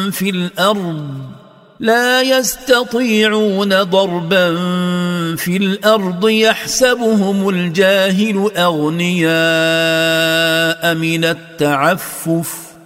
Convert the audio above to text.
في الأرض لا يستطيعون ضربا في الأرض يحسبهم الجاهل أغنياء من التعفف